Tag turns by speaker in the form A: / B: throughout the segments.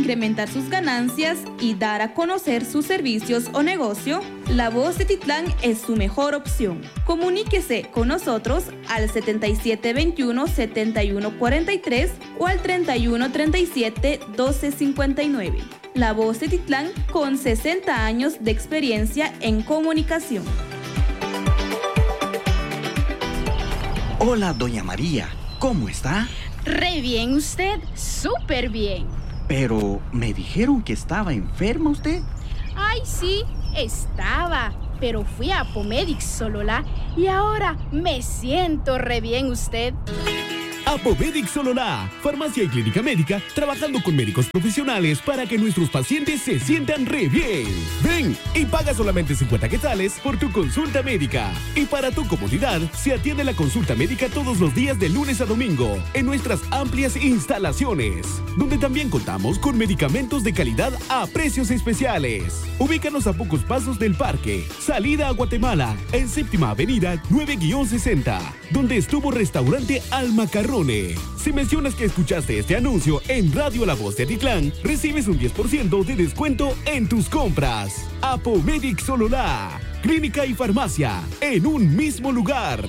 A: incrementar sus ganancias y dar a conocer sus servicios o negocio, La Voz de Titlán es su mejor opción. Comuníquese con nosotros al 7721-7143 o al 3137-1259. La Voz de Titlán con 60 años de experiencia en comunicación.
B: Hola, doña María. ¿Cómo está?
C: Re bien usted, súper bien.
B: Pero me dijeron que estaba enferma usted.
C: Ay, sí, estaba. Pero fui a Apomedic Sololá y ahora me siento re bien usted.
D: Apomedic Sololá, farmacia y clínica médica, trabajando con médicos profesionales para que nuestros pacientes se sientan re bien. Ven y paga solamente 50 quetzales por tu consulta médica. Y para tu comodidad, se atiende la consulta médica todos los días de lunes a domingo en nuestras amplias instalaciones, donde también contamos con medicamentos de calidad a precios especiales. Ubícanos a pocos pasos del parque, salida a Guatemala, en Séptima Avenida 9-60, donde estuvo restaurante Al Macarrón. Si mencionas que escuchaste este anuncio en Radio La Voz de Titlán, recibes un 10% de descuento en tus compras. Apomedic Sololá, clínica y farmacia en un mismo lugar.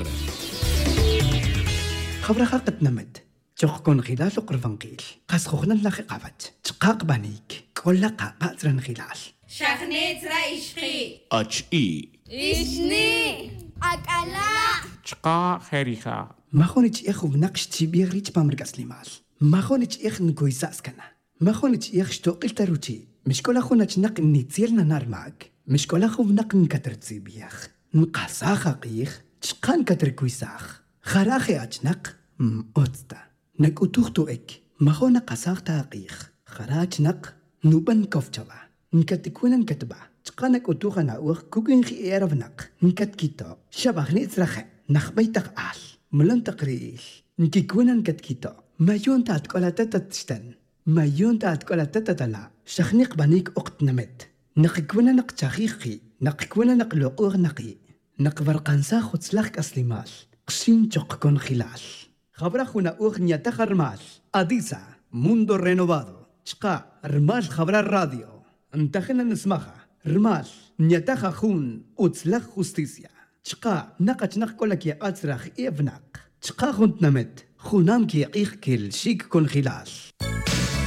E: خبرها نمت تخكون خلال قرفنقيل قاسخوخنا لاخي قافت تقاق بانيك كل قاقاترن خلال
F: شخنيت رايشخي
D: HI
F: إشني أكلا
G: چقا خيريخا
E: ما خونيش إخو بنقش تيبيغ ريتش بامرقاس ليمال ما خونيش إخ نكوي ساسكنا ما خونيش إخ شتوقل تروتي مش كل أخونا تنق نيتيرنا نار معك مش كل أخو بنق نكتر تسيبيخ نقاساخا قيخ تشقان كتر كويساخ خراخي أجنق أوتستا نك أتوختو إك ما خونا قاساخ تاقيخ خراج نق نوبن كوفتشوا نكتكونا نكتبا تقانك أتوخا ناوخ كوكين خي إيرف نق نكتكيتو شبخ نيتسرخي نخبيتق آل ملن تقريل نكيكونا نكتكيتو ما يون تاتكولا تتتشتن ما يون تاتكولا تتتلا شخنيق بانيك أقت نمت نقكونا نقتاخيخي نقكونا نقلوقوغ نقي نقبرقانسا خدسلاخك أسليمال قشين تشقكون خلال خبرخونا أغنية تخرمال أديسا موندو رينوفادو شقا رمال خبر الراديو انتخنا نسمخها رمال نيتخا خون أتسلخ خوستيسيا شقا نقش نقولك يا أتسرخ إيفناق شقا خونت نمت خونام كي يقيخ كل شيك كون خلال